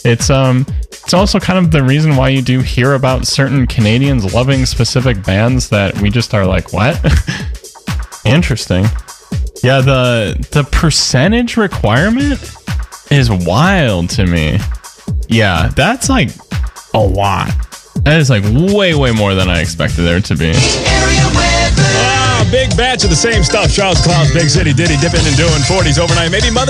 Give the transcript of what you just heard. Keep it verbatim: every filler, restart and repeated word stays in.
It's um, it's also kind of the reason why you do hear about certain Canadians loving specific bands that we just are like, what? Interesting. Yeah, the the percentage requirement is wild to me. Yeah, that's like a lot. That is like way, way more than I expected there to be. Wow, big batch of the same stuff. Charles Clown's Big City Diddy dipping and doing forties overnight. Maybe Mother